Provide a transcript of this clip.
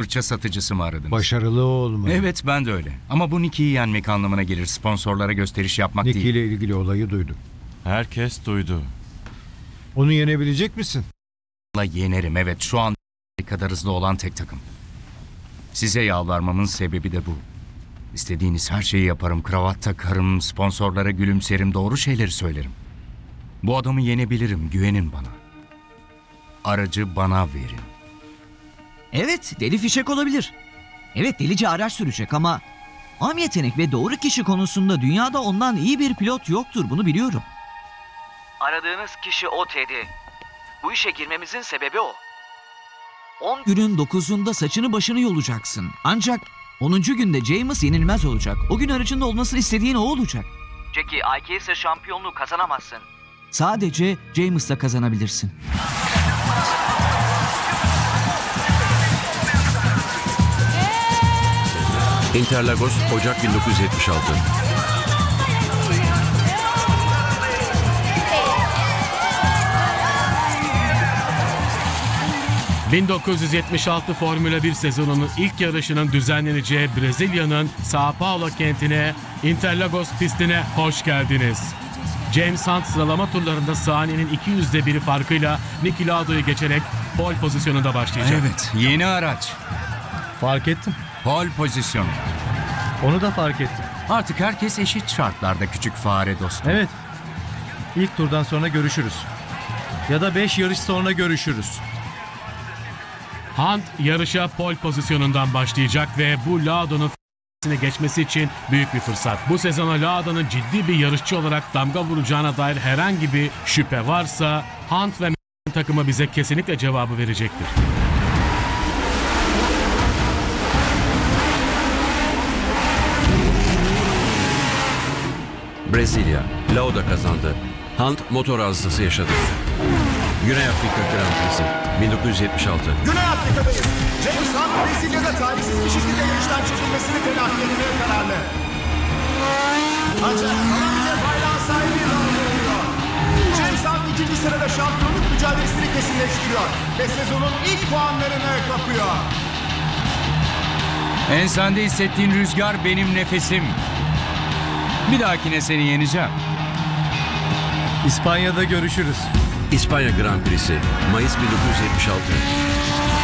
fırça satıcısı mı aradınız? Başarılı olma. Evet, ben de öyle. Ama bu Nicky'yi yenmek anlamına gelir. Sponsorlara gösteriş yapmak Nicky değil. ile ilgili olayı duydum. Herkes duydu. Onu yenebilecek misin? Yenerim, evet. Şu an kadar hızlı olan tek takım. Size yalvarmamın sebebi de bu. İstediğiniz her şeyi yaparım. Kravat takarım, sponsorlara gülümserim, doğru şeyleri söylerim. Bu adamı yenebilirim, güvenin bana. Aracı bana verin. Evet, deli fişek olabilir. Evet, delice araç sürecek ama am yetenek ve doğru kişi konusunda dünyada ondan iyi bir pilot yoktur, bunu biliyorum. Aradığınız kişi o Teddy. Bu işe girmemizin sebebi o. 10 günün 9'unda saçını başını yolacaksın. Ancak 10. günde James yenilmez olacak. O gün aracında olmasını istediğin o olacak. Jackie, IKS şampiyonluğu kazanamazsın. Sadece James'la kazanabilirsin. Interlagos, Ocak 1976. ...1976 Formula 1 sezonunun ilk yarışının düzenleneceği Brezilya'nın São Paulo kentine, Interlagos pistine hoş geldiniz. James Hunt sıralama turlarında saniyenin 200'de 1'i farkıyla Niki Laudo'yu geçerek pole pozisyonunda başlayacak. Evet, yeni araç. Fark ettim. Pole pozisyonu. Onu da fark ettim. Artık herkes eşit şartlarda küçük fare dostum. Evet. İlk turdan sonra görüşürüz. Ya da 5 yarış sonra görüşürüz. Hunt yarışa pole pozisyonundan başlayacak ve bu Laudo'nun geçmesi için büyük bir fırsat. Bu sezona Laudo'nun ciddi bir yarışçı olarak damga vuracağına dair herhangi bir şüphe varsa Hunt ve takımı bize kesinlikle cevabı verecektir. Brezilya, Lauda kazandı. Hunt motor arızası yaşadı. Güney Afrika Grand Prix'si 1976. Güney Afrika'dayız. James Hunt Brezilya'da talihsiz bir şekilde yarıştan çekilmesini telafi etmeye kararlı. Ancak Colombia bayrağın sahibi oluyor. James Hunt ikinci sırada şampiyonluk mücadelesini kesinleştiriyor ve sezonun ilk puanlarını kapıyor. Ensende hissettiğin rüzgar benim nefesim. Bir dahakine seni yeneceğim. İspanya'da görüşürüz. İspanya Grand Prix'si Mayıs 1976.